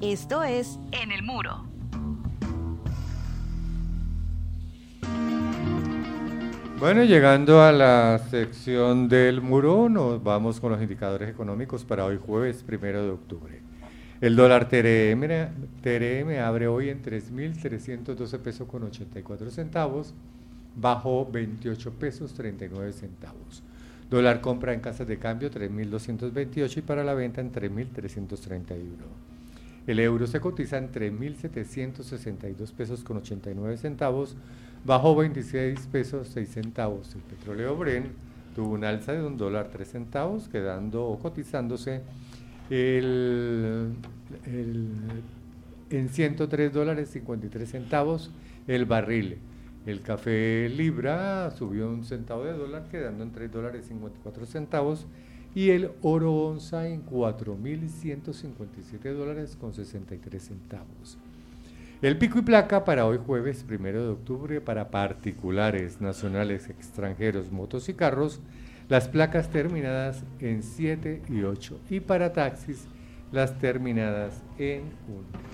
Esto es En el Muro. Bueno, llegando a la sección del muro, nos vamos con los indicadores económicos para hoy jueves 1 de octubre. El dólar TRM abre hoy en 3.312 pesos con 84 centavos, bajó 28 pesos 39 centavos. Dólar compra en casas de cambio 3.228 y para la venta en 3.331. El euro se cotiza en 3.762 pesos con 89 centavos, bajó 26 pesos 6 centavos. El petróleo Brent tuvo un alza de $1.03, quedando o cotizándose en $103.53 el barril. El café libra subió un centavo de dólar, quedando en $3.54, y el oro onza en $4.157.63. El pico y placa para hoy jueves 1 de octubre para particulares, nacionales, extranjeros, motos y carros, las placas terminadas en 7 y 8, y para taxis las terminadas en 1.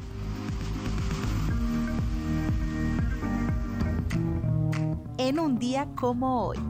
En un día como hoy.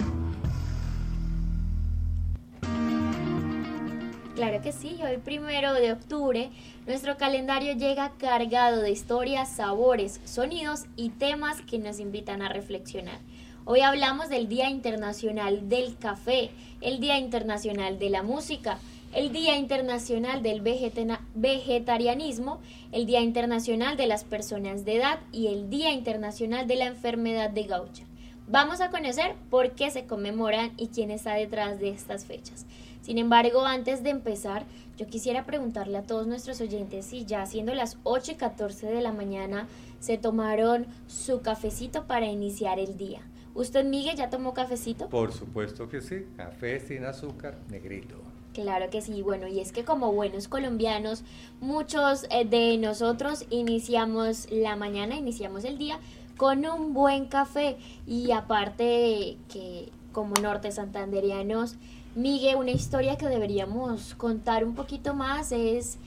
Claro que sí, hoy 1 de octubre nuestro calendario llega cargado de historias, sabores, sonidos y temas que nos invitan a reflexionar. Hoy hablamos del Día Internacional del Café, el Día Internacional de la Música, el Día Internacional del Vegetarianismo, el Día Internacional de las Personas de Edad y el Día Internacional de la Enfermedad de Gaucher. Vamos a conocer por qué se conmemoran y quién está detrás de estas fechas. Sin embargo, antes de empezar, yo quisiera preguntarle a todos nuestros oyentes si ya siendo las 8:14 de la mañana se tomaron su cafecito para iniciar el día. ¿Usted, Miguel, ya tomó cafecito? Por supuesto que sí, café sin azúcar, negrito. Claro que sí, bueno, y es que como buenos colombianos, muchos de nosotros iniciamos la mañana, iniciamos el día con un buen café, y aparte que como norte santanderianos, Miguel, una historia que deberíamos contar un poquito más es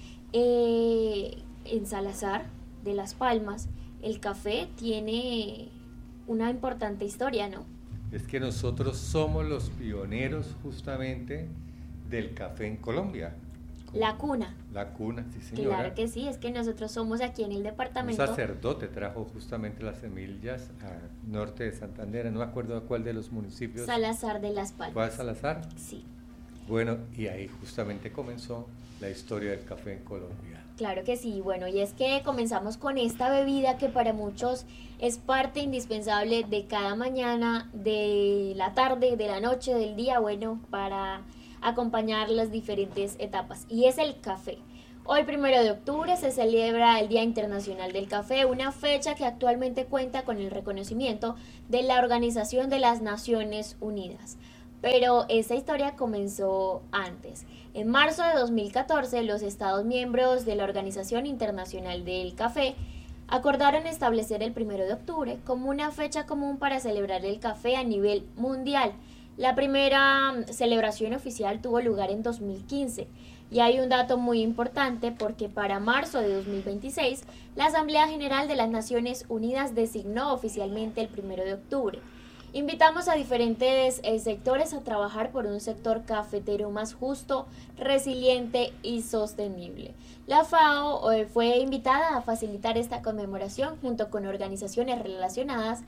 en Salazar de Las Palmas, el café tiene una importante historia, ¿no? Es que nosotros somos los pioneros justamente del café en Colombia. La cuna. La cuna, sí señora. Claro que sí, es que nosotros somos aquí en el departamento. Un sacerdote trajo justamente las semillas al norte de Santander, no me acuerdo a cuál de los municipios. Salazar de Las Palmas. ¿Fue a Salazar? Sí. Bueno, y ahí justamente comenzó la historia del café en Colombia. Claro que sí, bueno, y es que comenzamos con esta bebida que para muchos es parte indispensable de cada mañana, de la tarde, de la noche, del día, bueno, para acompañar las diferentes etapas, y es el café. Hoy 1 de octubre se celebra el Día Internacional del Café, una fecha que actualmente cuenta con el reconocimiento de la Organización de las Naciones Unidas. Pero esta historia comenzó antes. En marzo de 2014, los Estados miembros de la Organización Internacional del Café acordaron establecer el 1 de octubre como una fecha común para celebrar el café a nivel mundial. La primera celebración oficial tuvo lugar en 2015, y hay un dato muy importante porque para marzo de 2026 la Asamblea General de las Naciones Unidas designó oficialmente el 1 de octubre. Invitamos a diferentes sectores a trabajar por un sector cafetero más justo, resiliente y sostenible. La FAO fue invitada a facilitar esta conmemoración junto con organizaciones relacionadas,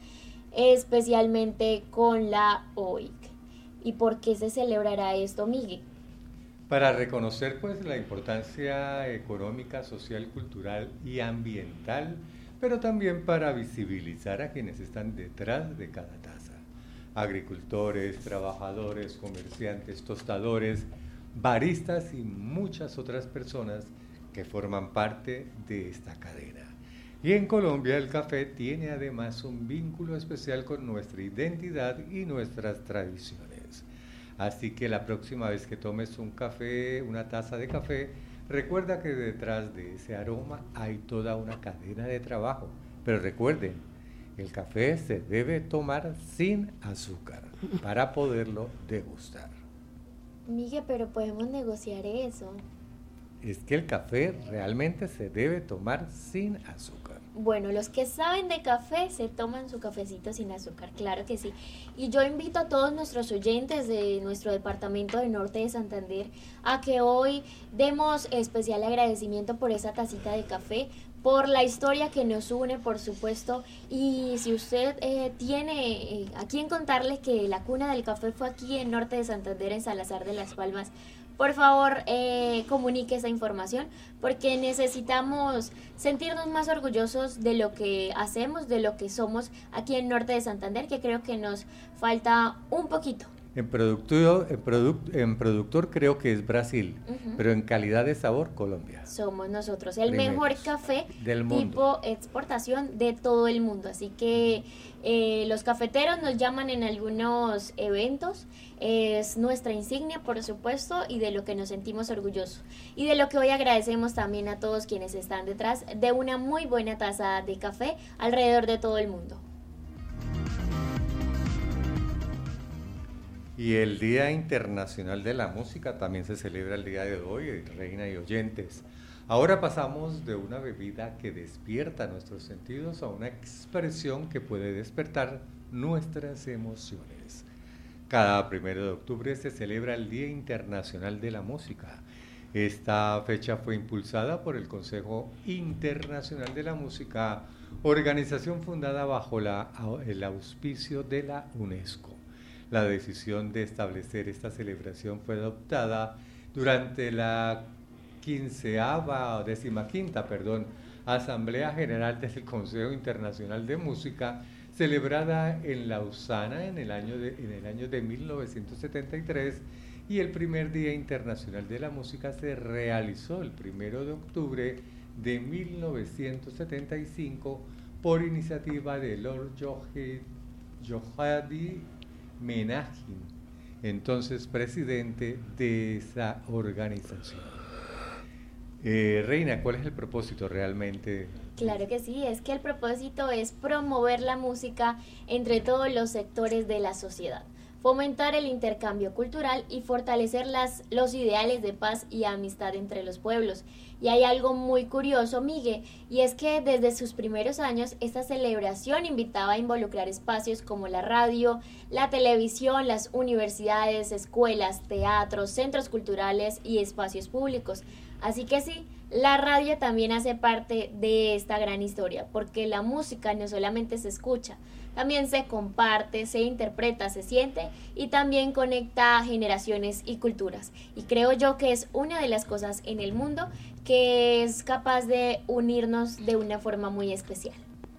especialmente con la OIC. ¿Y por qué se celebrará esto, Miguel? Para reconocer pues la importancia económica, social, cultural y ambiental, pero también para visibilizar a quienes están detrás de cada taza. Agricultores, trabajadores, comerciantes, tostadores, baristas y muchas otras personas que forman parte de esta cadena. Y en Colombia el café tiene además un vínculo especial con nuestra identidad y nuestras tradiciones. Así que la próxima vez que tomes un café, una taza de café, recuerda que detrás de ese aroma hay toda una cadena de trabajo. Pero recuerden, el café se debe tomar sin azúcar para poderlo degustar. Miguel, pero podemos negociar eso. es que el café realmente se debe tomar sin azúcar. Bueno, los que saben de café se toman su cafecito sin azúcar, claro que sí. Y yo invito a todos nuestros oyentes de nuestro departamento de Norte de Santander a que hoy demos especial agradecimiento por esa tacita de café, por la historia que nos une, por supuesto. Y si usted tiene a quien contarle que la cuna del café fue aquí en Norte de Santander, en Salazar de las Palmas, por favor, comunique esa información, porque necesitamos sentirnos más orgullosos de lo que hacemos, de lo que somos aquí en Norte de Santander, que creo que nos falta un poquito. En productor creo que es Brasil, pero en calidad de sabor Colombia. Somos nosotros el Primeros mejor café del mundo. Tipo exportación de todo el mundo. Así que los cafeteros nos llaman en algunos eventos. Es nuestra insignia, por supuesto, y de lo que nos sentimos orgullosos. Y de lo que hoy agradecemos también a todos quienes están detrás de una muy buena taza de café alrededor de todo el mundo. Y el Día Internacional de la Música también se celebra el día de hoy, Reina y oyentes. Ahora pasamos de una bebida que despierta nuestros sentidos a una expresión que puede despertar nuestras emociones. Cada 1 de octubre se celebra el Día Internacional de la Música. Esta fecha fue impulsada por el Consejo Internacional de la Música, organización fundada bajo el auspicio de la UNESCO. La decisión de establecer esta celebración fue adoptada durante la 15ª Asamblea General del Consejo Internacional de Música, celebrada en Lausana en el año de 1973, y el primer Día Internacional de la Música se realizó el 1 de octubre de 1975 por iniciativa de Lord Yohadi Menachem, entonces presidente de esa organización. Reina, ¿cuál es el propósito realmente? Claro que sí, es que el propósito es promover la música entre todos los sectores de la sociedad, fomentar el intercambio cultural y fortalecer los ideales de paz y amistad entre los pueblos. Y hay algo muy curioso, Miguel, y es que desde sus primeros años esta celebración invitaba a involucrar espacios como la radio, la televisión, las universidades, escuelas, teatros, centros culturales y espacios públicos. Así que sí, la radio también hace parte de esta gran historia, porque la música no solamente se escucha, también se comparte, se interpreta, se siente y también conecta generaciones y culturas. Y creo yo que es una de las cosas en el mundo que es capaz de unirnos de una forma muy especial.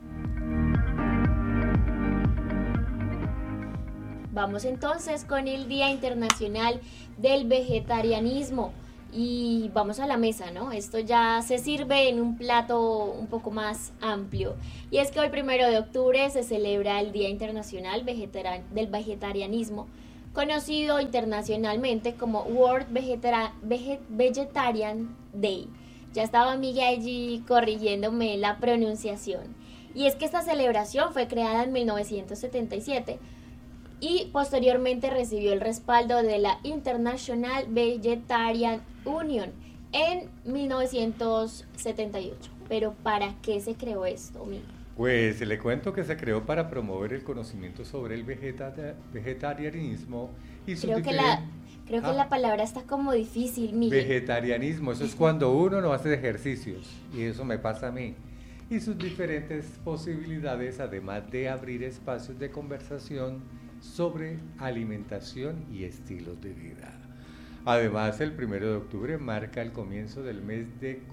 Vamos entonces con el Día Internacional del Vegetarianismo. Y vamos a la mesa, ¿no? Esto ya se sirve en un plato un poco más amplio. Y es que hoy 1 de octubre se celebra el Día Internacional del Vegetarianismo, conocido internacionalmente como World Vegetarian Day. Ya estaba Miguel allí corrigiéndome la pronunciación. Y es que esta celebración fue creada en 1977 y posteriormente recibió el respaldo de la International Vegetarian Union en 1978. Pero ¿para qué se creó esto, Miguel? Pues le cuento que se creó para promover el conocimiento sobre el vegetarianismo y su Creo que la palabra está como difícil, Miguel. Vegetarianismo, eso es cuando uno no hace ejercicios, y eso me pasa a mí. Y sus diferentes posibilidades, además de abrir espacios de conversación sobre alimentación y estilos de vida. Además, el 1 de octubre marca el comienzo del mes de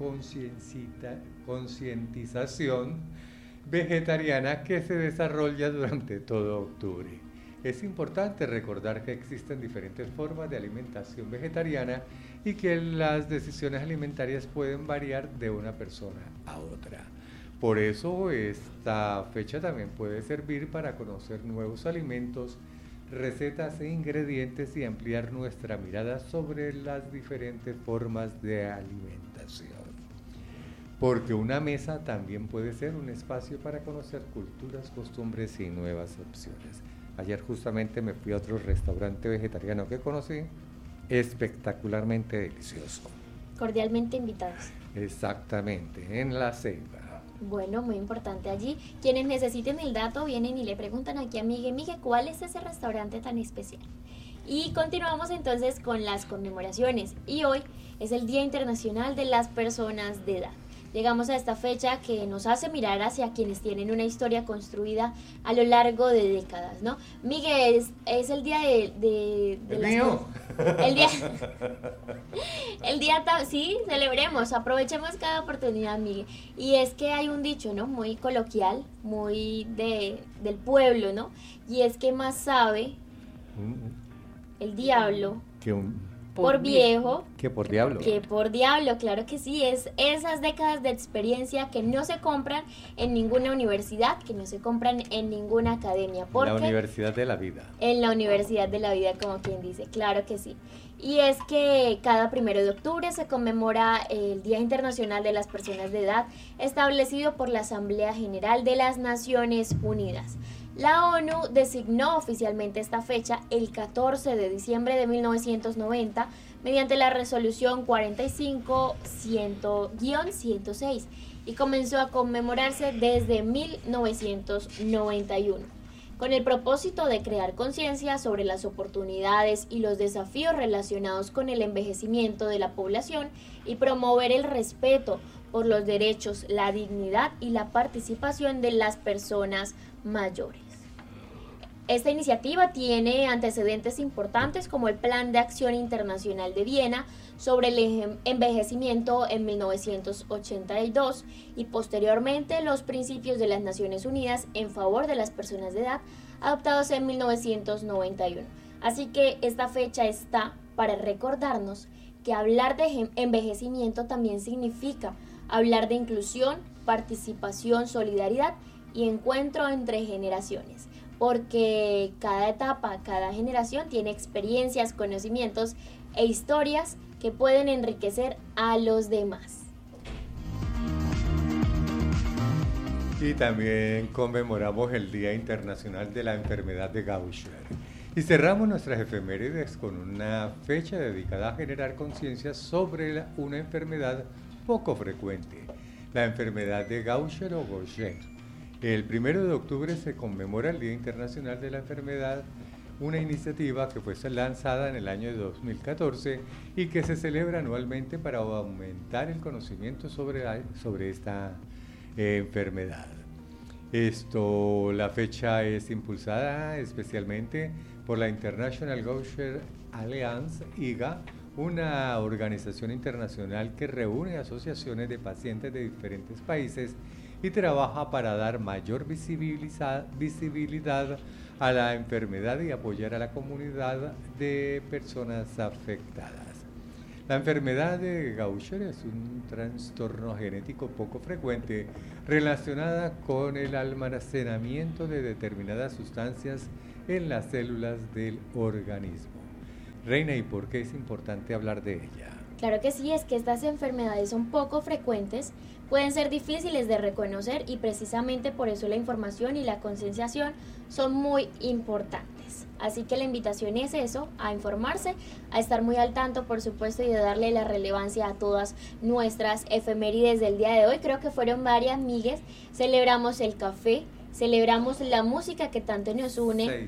concientización vegetariana que se desarrolla durante todo octubre. Es importante recordar que existen diferentes formas de alimentación vegetariana y que las decisiones alimentarias pueden variar de una persona a otra. Por eso esta fecha también puede servir para conocer nuevos alimentos, recetas e ingredientes y ampliar nuestra mirada sobre las diferentes formas de alimentación. Porque una mesa también puede ser un espacio para conocer culturas, costumbres y nuevas opciones. Ayer justamente me fui a otro restaurante vegetariano que conocí, espectacularmente delicioso. Cordialmente invitados. Exactamente, en La Ceiba. Bueno, muy importante allí. Quienes necesiten el dato vienen y le preguntan aquí a Miguel, ¿cuál es ese restaurante tan especial? Y continuamos entonces con las conmemoraciones. Y hoy es el Día Internacional de las Personas de Edad. Llegamos a esta fecha que nos hace mirar hacia quienes tienen una historia construida a lo largo de décadas, ¿no? Miguel, es el día de ¿El mío? El día, sí, celebremos, aprovechemos cada oportunidad, Miguel. Y es que hay un dicho, ¿no? Muy coloquial, muy del pueblo, ¿no? Y es que más sabe el diablo por viejo que por diablo. Que por diablo, claro que sí. Es esas décadas de experiencia que no se compran en ninguna universidad, que no se compran en ninguna academia. La universidad de la vida. En la universidad de la vida, como quien dice, claro que sí. Y es que cada 1 de octubre se conmemora el Día Internacional de las Personas de Edad, establecido por la Asamblea General de las Naciones Unidas. La ONU designó oficialmente esta fecha el 14 de diciembre de 1990 mediante la resolución 45-106 y comenzó a conmemorarse desde 1991 con el propósito de crear conciencia sobre las oportunidades y los desafíos relacionados con el envejecimiento de la población y promover el respeto por los derechos, la dignidad y la participación de las personas mayores. Esta iniciativa tiene antecedentes importantes como el Plan de Acción Internacional de Viena sobre el envejecimiento en 1982 y posteriormente los principios de las Naciones Unidas en favor de las personas de edad adoptados en 1991. Así que esta fecha está para recordarnos que hablar de envejecimiento también significa hablar de inclusión, participación, solidaridad y encuentro entre generaciones. Porque cada etapa, cada generación tiene experiencias, conocimientos e historias que pueden enriquecer a los demás. Y también conmemoramos el Día Internacional de la Enfermedad de Gaucher. Y cerramos nuestras efemérides con una fecha dedicada a generar conciencia sobre una enfermedad poco frecuente, la enfermedad de Gaucher o Gaucher. El 1 de octubre se conmemora el Día Internacional de la Enfermedad, una iniciativa que fue lanzada en el año 2014 y que se celebra anualmente para aumentar el conocimiento sobre esta enfermedad. La fecha es impulsada especialmente por la International Gaucher Alliance, IGA, una organización internacional que reúne asociaciones de pacientes de diferentes países y trabaja para dar mayor visibilidad a la enfermedad y apoyar a la comunidad de personas afectadas. La enfermedad de Gaucher es un trastorno genético poco frecuente relacionada con el almacenamiento de determinadas sustancias en las células del organismo. Reina, ¿y por qué es importante hablar de ella? Claro que sí, es que estas enfermedades son poco frecuentes, pueden ser difíciles de reconocer y precisamente por eso la información y la concienciación son muy importantes. Así que la invitación es eso, a informarse, a estar muy al tanto, por supuesto, y de darle la relevancia a todas nuestras efemérides del día de hoy. Creo que fueron varias, Miguel. Celebramos el café, celebramos la música que tanto nos une.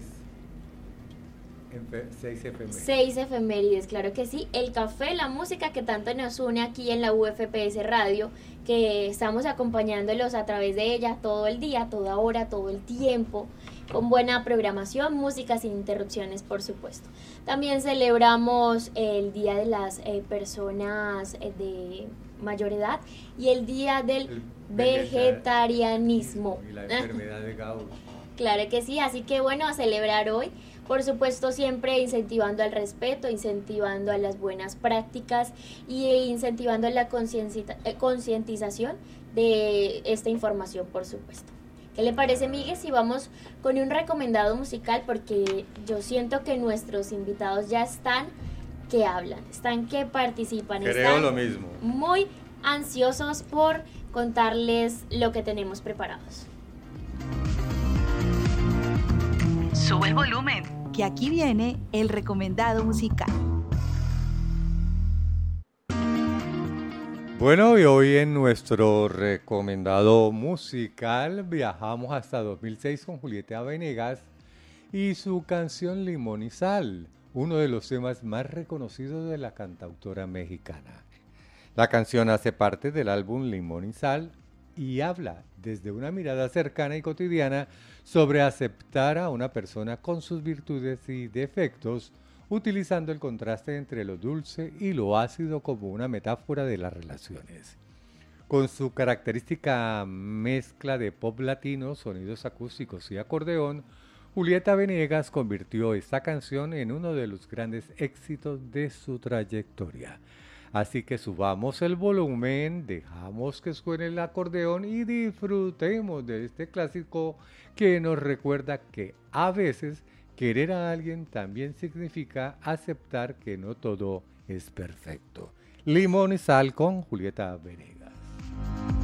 6 efemérides. 6 efemérides, claro que sí. El café, la música que tanto nos une aquí en la UFPS Radio, que estamos acompañándolos a través de ella todo el día, toda hora, todo el tiempo, con buena programación, música sin interrupciones, por supuesto. También celebramos el Día de las Personas de mayor edad y el Día del Vegetarianismo. Y la enfermedad de Gaucher. Claro que sí, así que bueno, a celebrar hoy. Por supuesto, siempre incentivando al respeto, incentivando a las buenas prácticas y incentivando la concientización de esta información, por supuesto. ¿Qué le parece, Miguel, si vamos con un recomendado musical? Porque yo siento que nuestros invitados ya están que hablan, están que participan. Creo están lo mismo. Muy ansiosos por contarles lo que tenemos preparados. Sube el volumen, que aquí viene el recomendado musical. Bueno, y hoy en nuestro recomendado musical viajamos hasta 2006 con Julieta Venegas y su canción Limón y Sal, uno de los temas más reconocidos de la cantautora mexicana. La canción hace parte del álbum Limón y Sal y habla desde una mirada cercana y cotidiana sobre aceptar a una persona con sus virtudes y defectos, utilizando el contraste entre lo dulce y lo ácido como una metáfora de las relaciones. Con su característica mezcla de pop latino, sonidos acústicos y acordeón, Julieta Venegas convirtió esta canción en uno de los grandes éxitos de su trayectoria. Así que subamos el volumen, dejamos que suene el acordeón y disfrutemos de este clásico que nos recuerda que a veces querer a alguien también significa aceptar que no todo es perfecto. Limón y Sal con Julieta Venegas.